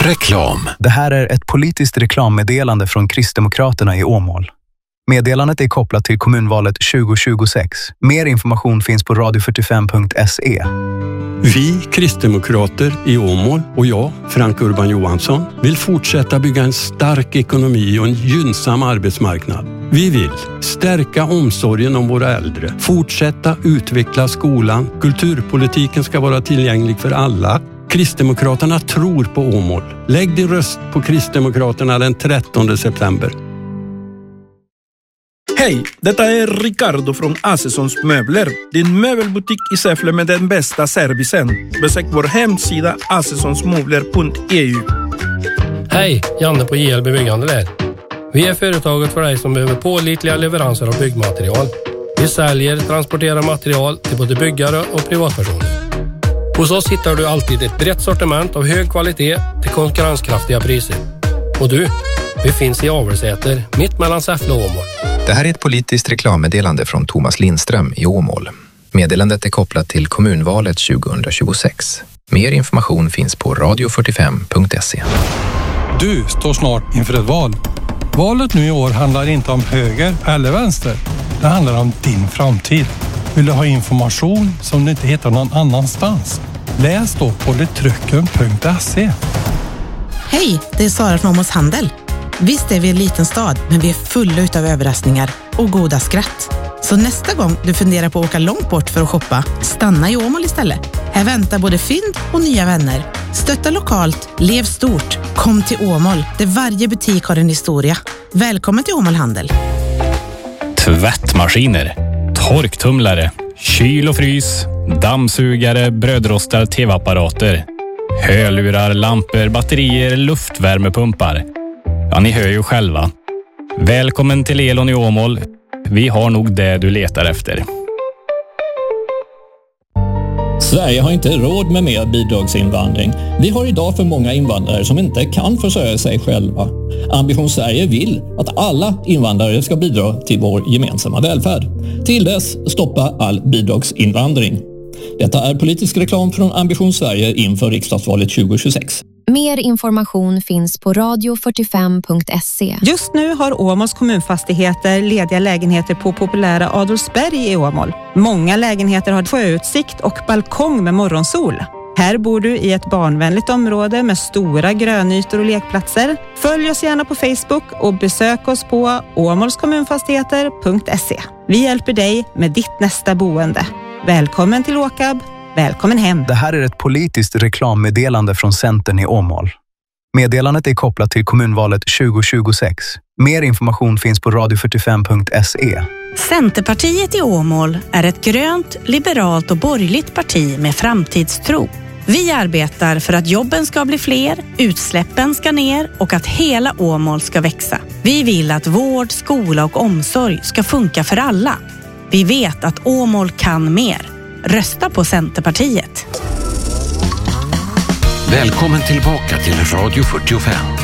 Reklam. Det här är ett politiskt reklammeddelande från Kristdemokraterna i Åmål. Meddelandet är kopplat till kommunvalet 2026. Mer information finns på radio45.se. Vi kristdemokrater i Åmål och jag, Frank Urban Johansson, vill fortsätta bygga en stark ekonomi och en gynnsam arbetsmarknad. Vi vill stärka omsorgen om våra äldre, fortsätta utveckla skolan, kulturpolitiken ska vara tillgänglig för alla. Kristdemokraterna tror på Åmål. Lägg din röst på Kristdemokraterna den 13 september. Hej, detta är Ricardo från Assessons Möbler. Din möbelbutik i Säffle med den bästa servicen. Besök vår hemsida assessonsmöbler.eu. Hej, Janne på JLB Byggande där. Vi är företaget för dig som behöver pålitliga leveranser av byggmaterial. Vi säljer, transporterar material till både byggare och privatpersoner. Hos oss hittar du alltid ett brett sortiment av hög kvalitet till konkurrenskraftiga priser. Och du, vi finns i Avelsäter, mitt mellan Säffle och Åmål. Det här är ett politiskt reklammeddelande från Thomas Lindström i Åmål. Meddelandet är kopplat till kommunvalet 2026. Mer information finns på radio45.se. Du står snart inför ett val. Valet nu i år handlar inte om höger eller vänster. Det handlar om din framtid. Vill du ha information som du inte hittar någon annanstans? Läs då på letrycken.se. Hej, det är Sara från Åmåls Handel. Visst är vi en liten stad, men vi är fulla utav överraskningar och goda skratt. Så nästa gång du funderar på att åka långt bort för att shoppa, stanna i Åmål istället. Här väntar både fynd och nya vänner. Stötta lokalt, lev stort. Kom till Åmål, där varje butik har en historia. Välkommen till Åmål Handel. Tvättmaskiner, torktumlare, kyl och frys, dammsugare, brödrostar, tv-apparater, hörlurar, lampor, batterier, luftvärmepumpar. Ja, ni hör ju själva. Välkommen till Elon i Åmål. Vi har nog det du letar efter. Sverige har inte råd med mer bidragsinvandring. Vi har idag för många invandrare som inte kan försörja sig själva. Ambition Sverige vill att alla invandrare ska bidra till vår gemensamma välfärd. Till dess stoppa all bidragsinvandring. Detta är politisk reklam från Ambition Sverige inför riksdagsvalet 2026. Mer information finns på radio45.se. Just nu har Åmåls kommunfastigheter lediga lägenheter på populära Adolfsberg i Åmål. Många lägenheter har sjöutsikt och balkong med morgonsol. Här bor du i ett barnvänligt område med stora grönytor och lekplatser. Följ oss gärna på Facebook och besök oss på åmålskommunfastigheter.se. Vi hjälper dig med ditt nästa boende. Välkommen till Åkab. Välkommen hem. Det här är ett politiskt reklammeddelande från Centern i Åmål. Meddelandet är kopplat till kommunvalet 2026. Mer information finns på radio45.se. Centerpartiet i Åmål är ett grönt, liberalt och borgerligt parti med framtidstro. Vi arbetar för att jobben ska bli fler, utsläppen ska ner och att hela Åmål ska växa. Vi vill att vård, skola och omsorg ska funka för alla. Vi vet att Åmål kan mer. Rösta på Centerpartiet. Välkommen tillbaka till Radio 45.